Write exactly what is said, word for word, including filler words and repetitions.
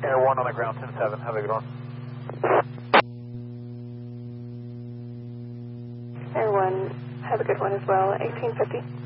Air one on the ground, ten seven. Have a good one. Air one, have a good one as well, eighteen fifty.